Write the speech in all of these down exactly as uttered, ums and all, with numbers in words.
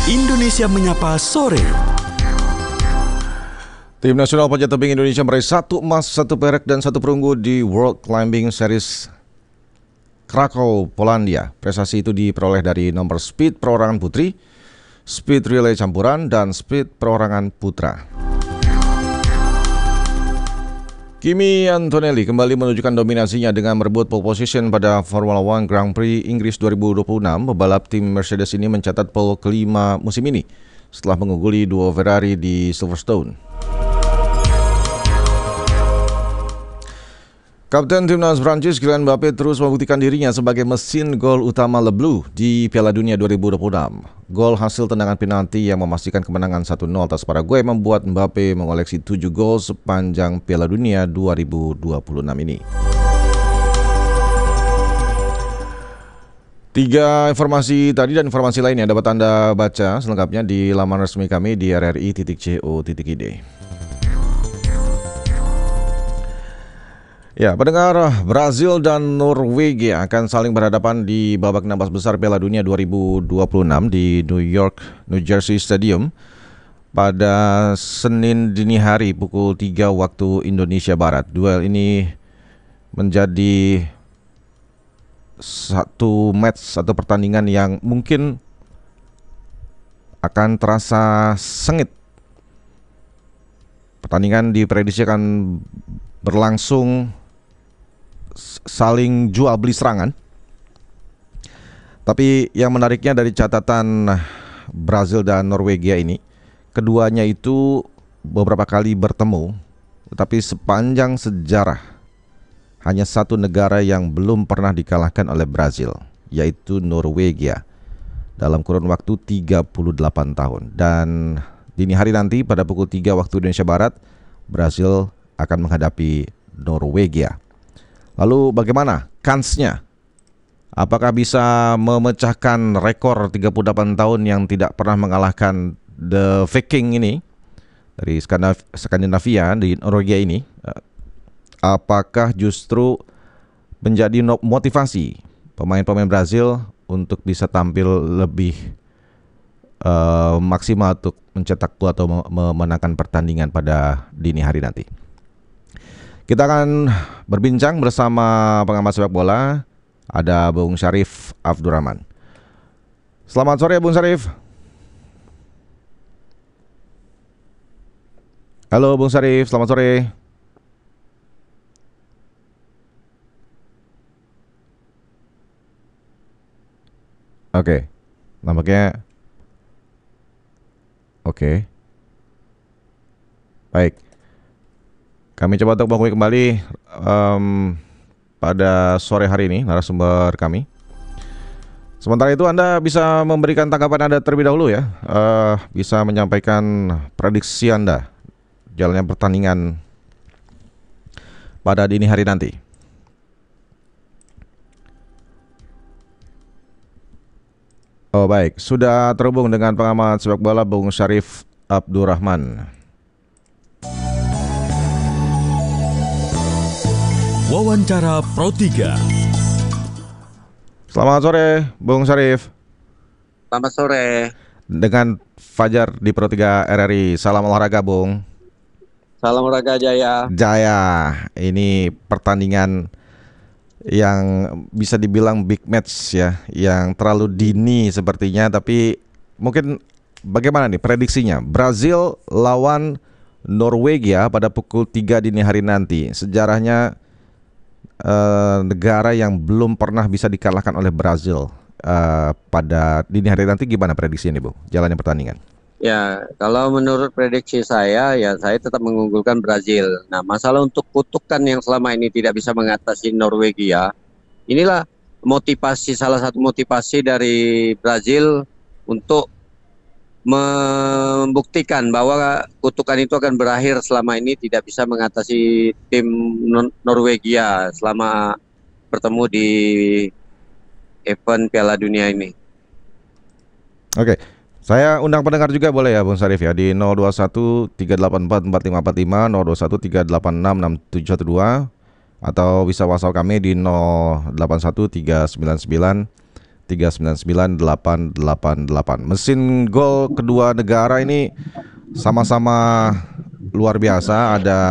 Indonesia Menyapa Sore. Tim nasional panjat tebing Indonesia meraih satu emas, satu perak, dan satu perunggu di World Climbing Series Krakow, Polandia. Prestasi itu diperoleh dari nomor speed perorangan putri, speed relay campuran, dan speed perorangan putra. Kimi Antonelli kembali menunjukkan dominasinya dengan merebut pole position pada Formula One Grand Prix Inggris dua ribu dua puluh enam. Pebalap tim Mercedes ini mencatat pole kelima musim ini setelah mengungguli duo Ferrari di Silverstone. Kapten Timnas Prancis Kylian Mbappe terus membuktikan dirinya sebagai mesin gol utama Le Bleu di Piala Dunia dua ribu dua puluh enam. Gol hasil tendangan penalti yang memastikan kemenangan satu nol atas Paraguay membuat Mbappe mengoleksi tujuh gol sepanjang Piala Dunia dua ribu dua puluh enam ini. Tiga informasi tadi dan informasi lainnya dapat Anda baca selengkapnya di laman resmi kami di r r i titik co titik i d. Ya, pendengar, Brazil dan Norwegia akan saling berhadapan di babak enam belas besar Piala Dunia dua ribu dua puluh enam di New York, New Jersey Stadium pada Senin dini hari pukul tiga waktu Indonesia Barat. Duel ini menjadi satu match atau pertandingan yang mungkin akan terasa sengit. Pertandingan diprediksi akan berlangsung saling jual beli serangan. Tapi yang menariknya dari catatan Brazil dan Norwegia ini, keduanya itu beberapa kali bertemu, tetapi sepanjang sejarah hanya satu negara yang belum pernah dikalahkan oleh Brazil, yaitu Norwegia, dalam kurun waktu tiga puluh delapan tahun. Dan dini hari nanti pada pukul tiga waktu Indonesia Barat, Brazil akan menghadapi Norwegia. Lalu bagaimana kansnya? Apakah bisa memecahkan rekor tiga puluh delapan tahun yang tidak pernah mengalahkan The Viking ini dari Skandinavia di Norwegia ini? Apakah justru menjadi motivasi pemain-pemain Brazil untuk bisa tampil lebih uh, maksimal untuk mencetak gol atau memenangkan pertandingan pada dini hari nanti? Kita akan berbincang bersama pengamat sepak bola, ada Bung Syarif Abdurrahman. Selamat sore Bung Syarif. Halo Bung Syarif, selamat sore. Oke, nampaknya Oke. Baik. Kami coba untuk menghubungi kembali um, pada sore hari ini narasumber kami. Sementara itu Anda bisa memberikan tanggapan Anda terlebih dahulu ya, uh, bisa menyampaikan prediksi Anda jalannya pertandingan pada dini hari nanti. Oh baik, sudah terhubung dengan pengamat sepak bola Bung Syarif Abdurrahman. Wawancara Pro tiga. Selamat sore Bung Syarif. Selamat sore. Dengan Fajar di Pro tiga R R I. Salam olahraga Bung. Salam olahraga Jaya. Jaya. Ini pertandingan yang bisa dibilang big match ya, yang terlalu dini sepertinya, tapi mungkin bagaimana nih prediksinya? Brazil lawan Norwegia pada pukul tiga dini hari nanti. Sejarahnya eh, negara yang belum pernah bisa dikalahkan oleh Brazil eh, pada dini hari nanti. Gimana prediksinya nih Bu, jalannya pertandingan? Ya, kalau menurut prediksi saya, ya saya tetap mengunggulkan Brazil. Nah, masalah untuk kutukan yang selama ini tidak bisa mengatasi Norwegia, inilah motivasi, salah satu motivasi dari Brazil untuk membuktikan bahwa kutukan itu akan berakhir selama ini tidak bisa mengatasi tim Norwegia selama bertemu di event Piala Dunia ini. Oke. Saya undang pendengar juga boleh ya Bung Syarif ya di nol dua satu tiga delapan empat empat lima empat lima, nol dua satu tiga delapan enam enam tujuh satu dua, atau bisa WhatsApp kami di nol delapan satu tiga sembilan sembilan tiga sembilan sembilan delapan delapan delapan. Mesin gol kedua negara ini sama-sama luar biasa. Ada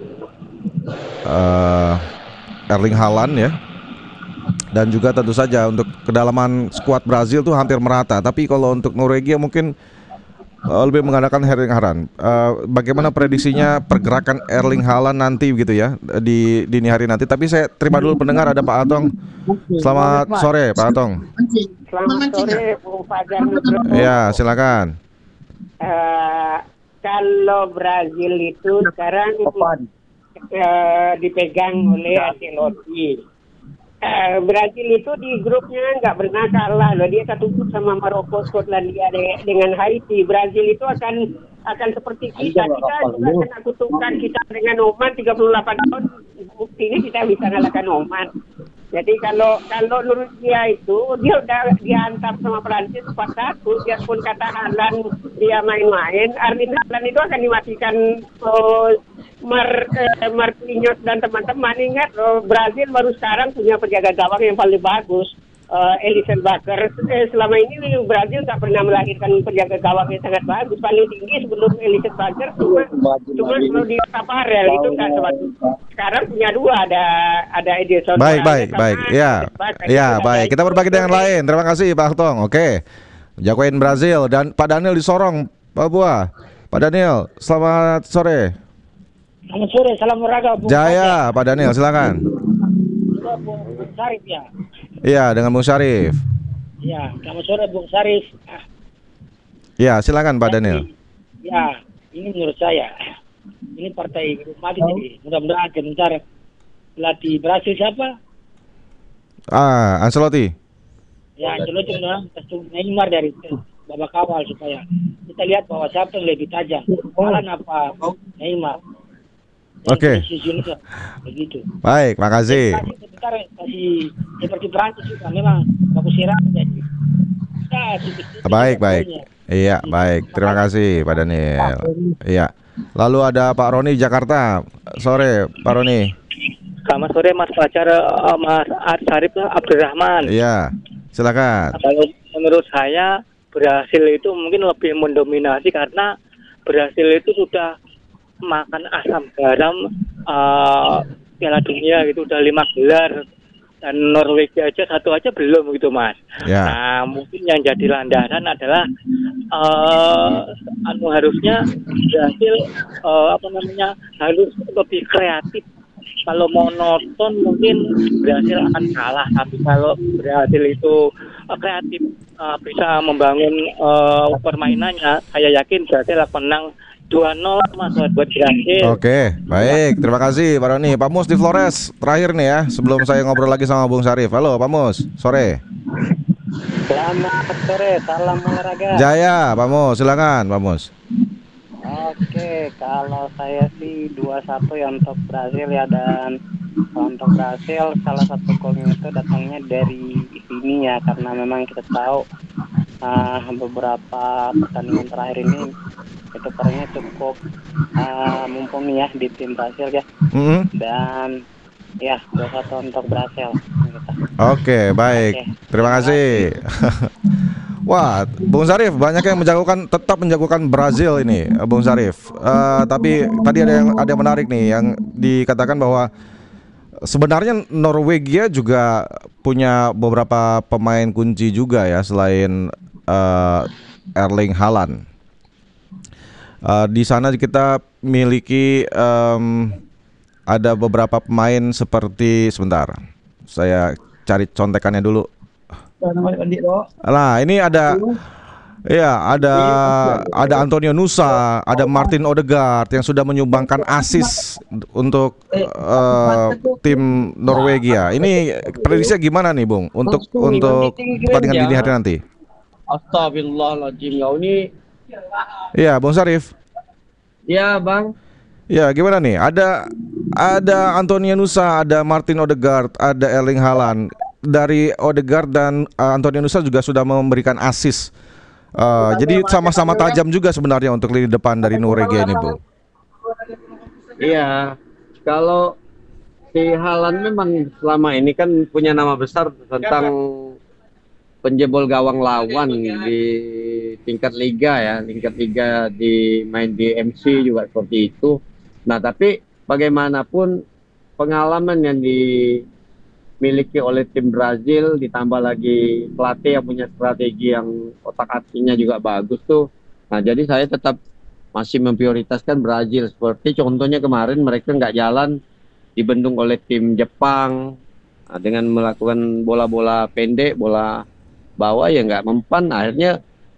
uh, Erling Haaland ya. Dan juga tentu saja untuk kedalaman skuad Brazil tuh hampir merata. Tapi kalau untuk Norwegia mungkin uh, lebih mengandalkan Erling Haaland. Uh, bagaimana prediksinya pergerakan Erling Haaland nanti begitu ya di dini hari nanti. Tapi saya terima dulu pendengar, ada Pak Atong. Selamat sore Pak Atong. Selamat sore Bung Fajar. Ya silakan. Uh, kalau Brazil itu sekarang uh, dipegang oleh Ancelotti. Uh, Brazil itu di grupnya nggak pernah kalah loh. Dia ketutup sama Maroko, Skotlandia dengan Haiti. Brazil itu akan akan seperti kita. Kita juga kena kutukan kita dengan Oman tiga puluh delapan tahun. Buktinya kita bisa ngalahkan Oman. Jadi kalau kalau menurut dia itu dia udah dihantam sama Prancis empat satu. Biarpun kata Haaland dia main-main, Erling Haaland itu akan dimatikan oh, Mar eh, Marquinhos dan teman-teman. Ingat oh, Brazil baru sekarang punya penjaga gawang yang paling bagus, uh, Alisson Becker. Eh, selama ini Brazil tak pernah melahirkan penjaga gawang yang sangat bagus. Paling tinggi sebelum Alisson Becker cuma cuma kalau di Taparel itu kan sebatu. Sekarang punya dua, ada ada Edison. Baik baik baik. Ya ya baik. Kita berbagi dengan lain. Terima kasih Pak Atong. Oke. Jagoin Brazil dan Pak Daniel di Sorong, Pak Buah. Pak Daniel, selamat sore. Selamat sore, salam olahraga. Jaya, Pak Daniel, silakan. Bung Sarif ya. Iya, dengan Bung Syarif. Ya, selamat sore Bung Sarif. Iya, silakan Pak Daniel. Ya, ini menurut saya, ini partai mati jadi mudah-mudahan sebentar pelatih Brasil siapa? Ah, Ancelotti. Ya, Ancelotti mudah-mudahan kasih Neymar dari babak awal supaya kita lihat bahwa siapa yang lebih tajam, Haaland apa Neymar. Oke. Okay. Begitu. Baik, makasih. Sebentar kasih seperti Prancis juga memang bagus serang jadi. Baik, baik. Iya, baik. Terima kasih Pak Daniel. Iya. Lalu ada Pak Roni Jakarta. Sore, Pak Roni. Selamat sore Mas Fajar, uh, Mas Syarif Abdurrahman. Iya. Silakan. Kalau menurut saya Brasil itu mungkin lebih mendominasi karena Brasil itu sudah makan asam garam uh, Piala Dunia gitu, udah lima gelar, dan Norwegia aja satu aja belum gitu Mas. Ya. Nah mungkin yang jadi landasan adalah uh, anu harusnya Brasil uh, apa namanya harus lebih kreatif. Kalau monoton mungkin Brasil akan kalah, tapi kalau Brasil itu uh, kreatif uh, bisa membangun uh, permainannya, saya yakin Brasil akan menang dua nol Mas buat Brasil. Oke, baik. Terima kasih Pak Roni. Pak Mus di Flores, terakhir nih ya, sebelum saya ngobrol lagi sama Bung Syarif. Halo Pak Mus, sore. Selamat sore, salam olahraga. Jaya, Pak Mus, silakan Pak Mus. Oke, kalau saya sih dua satu ya untuk Brasil ya, dan untuk Brasil salah satu golnya itu datangnya dari sini ya, karena memang kita tahu uh, beberapa pertandingan terakhir ini itu perannya cukup uh, mumpuni ya di tim Brasil ya. Mm-hmm. Dan ya dua satu untuk Brasil. Gitu. Oke, baik. Oke. Terima kasih. Wah, Bung Syarif banyak yang menjagokan, tetap menjagokan Brazil ini, Bung Syarif. Uh, tapi tadi ada yang ada yang menarik nih, yang dikatakan bahwa sebenarnya Norwegia juga punya beberapa pemain kunci juga ya, selain uh, Erling Haaland. Uh, di sana kita miliki um, ada beberapa pemain seperti, sebentar, saya cari contekannya dulu. Nah, ini ada, ya ada ada Antonio Nusa, ada Martin Odegaard yang sudah menyumbangkan assist untuk uh, tim Norwegia. Ini prediksinya gimana nih, Bung, untuk untuk pertandingan dini hari nanti? Astagfirullahaladzim, ya ini. Iya, Bung Syarif. Ya, Bang. Ya, gimana nih? Ada ada Antonio Nusa, ada Martin Odegaard, ada Erling Haaland. Dari Odegaard dan uh, Antonio Nusa juga sudah memberikan assist. Uh, jadi sama-sama tajam juga sebenarnya untuk lini depan dari Norwegia ini, Bung. Iya, kalau si Haaland memang selama ini kan punya nama besar tentang penjebol gawang lawan di tingkat liga ya, tingkat liga di main di M C juga seperti itu. Nah, tapi bagaimanapun pengalaman yang dimiliki oleh tim Brazil ditambah lagi pelatih yang punya strategi yang otak-atiknya juga bagus tuh. Nah, jadi saya tetap masih memprioritaskan Brazil. Seperti contohnya kemarin mereka nggak jalan dibendung oleh tim Jepang. Nah, dengan melakukan bola-bola pendek, bola bawah ya nggak mempan, akhirnya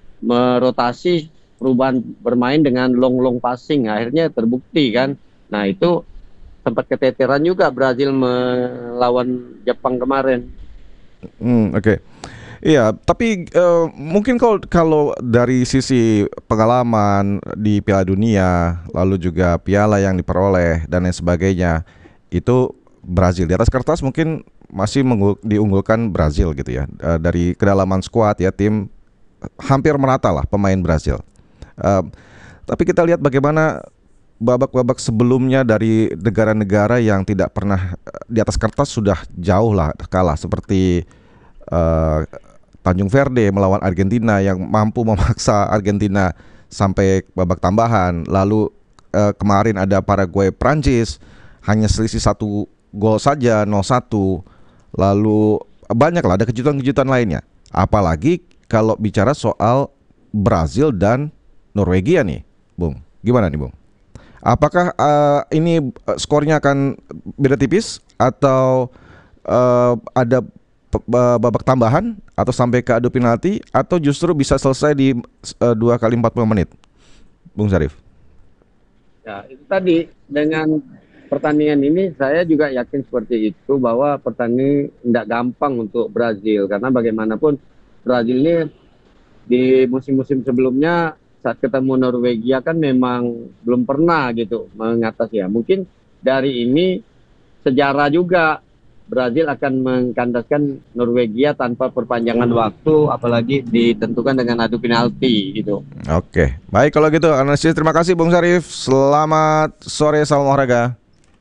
merotasi perubahan bermain dengan long-long passing, akhirnya terbukti kan. Nah, itu sempat keteteran juga Brazil melawan Jepang kemarin. Hmm, oke. Okay. Iya, tapi uh, mungkin kalau kalau dari sisi pengalaman di Piala Dunia, lalu juga piala yang diperoleh dan lain sebagainya, itu Brazil di atas kertas mungkin masih menggul, diunggulkan Brazil gitu ya. Uh, dari kedalaman skuad ya, tim hampir merata lah pemain Brazil. Uh, tapi kita lihat bagaimana babak-babak sebelumnya dari negara-negara yang tidak pernah di atas kertas sudah jauh lah kalah, seperti uh, Tanjung Verde melawan Argentina yang mampu memaksa Argentina sampai babak tambahan. Lalu uh, kemarin ada Paraguay Prancis, hanya selisih satu gol saja, nol satu. Lalu banyak lah ada kejutan-kejutan lainnya. Apalagi kalau bicara soal Brazil dan Norwegia nih, Bung. Gimana nih, Bung? Apakah uh, ini uh, skornya akan beda tipis atau uh, ada babak tambahan atau sampai ke adu penalti, atau justru bisa selesai di uh, dua kali empat puluh menit, Bung Syarif? Ya, itu tadi dengan pertandingan ini saya juga yakin seperti itu, bahwa pertandingan tidak gampang untuk Brazil, karena bagaimanapun Brazil ini di musim-musim sebelumnya saat ketemu Norwegia kan memang belum pernah gitu mengatasi ya. Mungkin dari ini sejarah juga Brazil akan mengkandaskan Norwegia tanpa perpanjangan waktu, apalagi ditentukan dengan adu penalti gitu. Oke, baik kalau gitu analisis. Terima kasih Bung Syarif. Selamat sore, salam olahraga.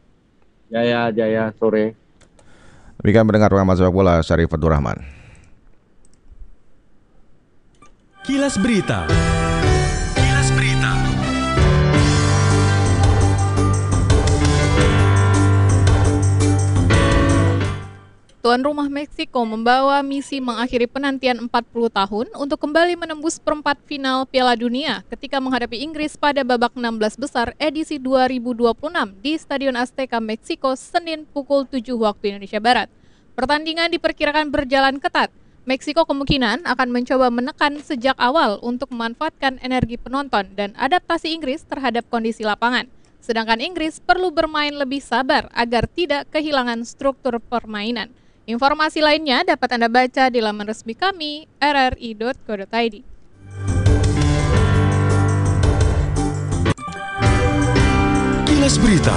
Jaya Jaya sore. Demikian mendengar pengamat sepak bola Syarif Abdurrahman. Kilas Berita. Kilas Berita. Tuan rumah Meksiko membawa misi mengakhiri penantian empat puluh tahun untuk kembali menembus perempat final Piala Dunia ketika menghadapi Inggris pada babak enam belas besar edisi dua ribu dua puluh enam di Stadion Azteca, Meksiko, Senin pukul tujuh waktu Indonesia Barat. Pertandingan diperkirakan berjalan ketat. Meksiko kemungkinan akan mencoba menekan sejak awal untuk memanfaatkan energi penonton dan adaptasi Inggris terhadap kondisi lapangan. Sedangkan Inggris perlu bermain lebih sabar agar tidak kehilangan struktur permainan. Informasi lainnya dapat Anda baca di laman resmi kami r r i dot co dot i d. Kilas Berita.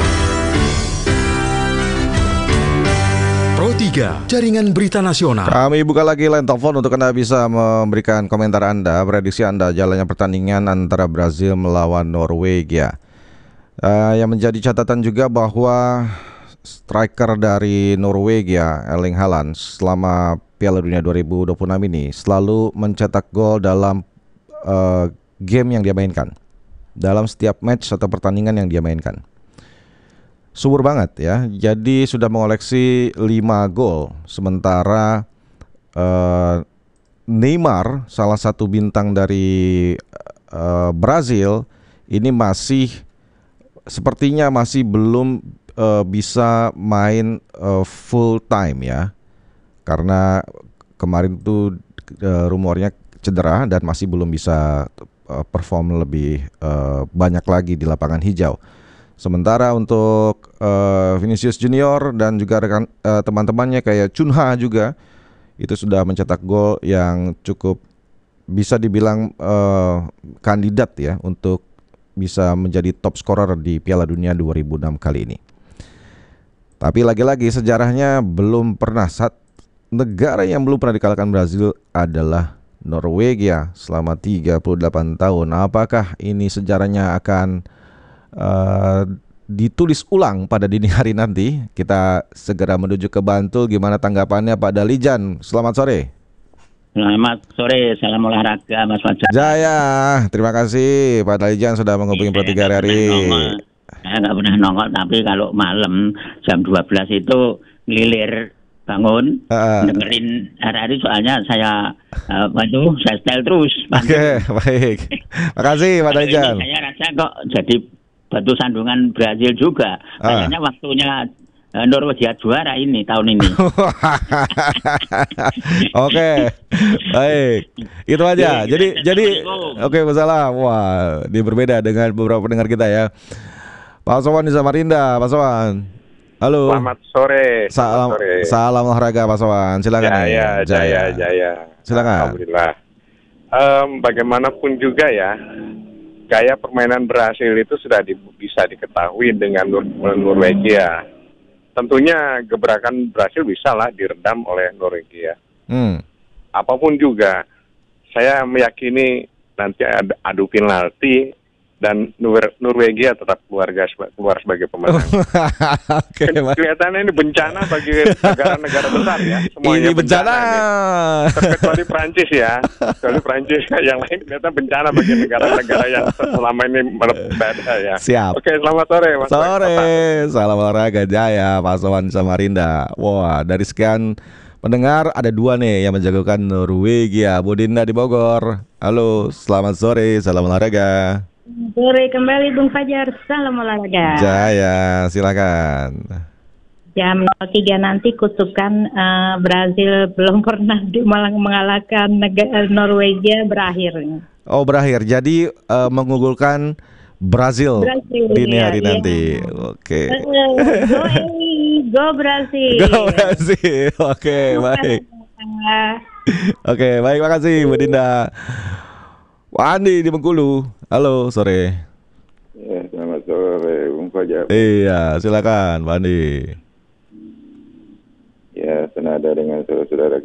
Pro tiga, Jaringan Berita Nasional. Kami buka lagi line telepon untuk Anda bisa memberikan komentar Anda, prediksi Anda jalannya pertandingan antara Brazil melawan Norwegia. Uh, yang menjadi catatan juga bahwa striker dari Norwegia, Erling Haaland, selama Piala Dunia dua ribu dua puluh enam ini selalu mencetak gol dalam uh, game yang dia mainkan, dalam setiap match atau pertandingan yang dia mainkan. Subur banget ya. Jadi sudah mengoleksi lima gol. Sementara uh, Neymar, salah satu bintang dari uh, Brazil, ini masih sepertinya masih belum uh, bisa main uh, full time ya. Karena kemarin tuh uh, rumornya cedera dan masih belum bisa uh, perform lebih uh, banyak lagi di lapangan hijau. Sementara untuk uh, Vinicius Junior dan juga rekan uh, teman-temannya kayak Cunha juga itu sudah mencetak gol yang cukup bisa dibilang uh, kandidat ya untuk bisa menjadi top scorer di Piala Dunia dua ribu enam kali ini. Tapi lagi-lagi sejarahnya belum pernah, saat negara yang belum pernah dikalahkan Brazil adalah Norwegia selama tiga puluh delapan tahun. Apakah ini sejarahnya akan Uh, ditulis ulang pada dini hari nanti? Kita segera menuju ke Bantul. Gimana tanggapannya Pak Dalijan? Selamat sore. Selamat sore, salam olahraga Mas Fajar. Jaya, terima kasih Pak Dalijan sudah menghubungi Pro tiga hari-hari. Saya nggak pernah nongol, tapi kalau malam jam dua belas itu ngelilir bangun, uh, dengerin hari-hari soalnya saya uh, waduh, saya setel terus. Oke, okay, baik. Makasih Pak Dalijan. Saya rasa kok jadi batu sandungan Brazil juga. Uh. Kayaknya waktunya uh, Norwegia juara ini tahun ini. Oke, baik. Itu aja. Jadi, jadi, oke, okay, masalah. Wah, dia berbeda dengan beberapa pendengar kita ya. Pak Sowan di Samarinda, Pak Sowan. Halo. Selamat sore. Salam, Selamat sore. salam olahraga Pak Sowan. Silakan. Jaya, ya. Jaya, Jaya. Silakan. Alhamdulillah. Um, bagaimanapun juga ya, gaya permainan Brasil itu sudah di, bisa diketahui dengan Nur, Norwegia. Tentunya gebrakan Brasil bisa lah diredam oleh Norwegia. Hmm. Apapun juga, saya meyakini nanti ada adu penalti dan Nur- Norwegia tetap keluar, keluar sebagai pemenang. Okay, kelihatannya ini bencana bagi negara-negara besar ya. Semuanya ini bencana. bencana kecuali Prancis ya. Kecuali Prancis, yang lain kelihatan bencana bagi negara-negara yang selama ini berbeda ya. Siap. Oke, selamat sore Mas. Sore. Salam olahraga Jaya, Pak Sowan Samarinda. Wah, dari sekian pendengar ada dua nih yang menjagokan Norwegia. Bu Dinda di Bogor. Halo, selamat sore. Salam olahraga. Sore kembali Bung Fajar, salam olahraga. Jaya, silakan. Jam nol tiga nanti kutukan uh, Brazil belum pernah di, malah mengalahkan negara Norwegia berakhir. Oh berakhir, jadi uh, mengunggulkan Brazil, Brazil dini iya, hari iya. nanti. Oke. Okay. Uh, go Eli, go Brazil. Go Brazil, oke okay, baik. Oke okay, baik, makasih Bu Dinda. Wah, Andi di Bengkulu. Halo, sore. Ya, selamat sore, Bung Fajar. Iya, silakan, Pak Andi. Ya, senada dengan saudara-saudara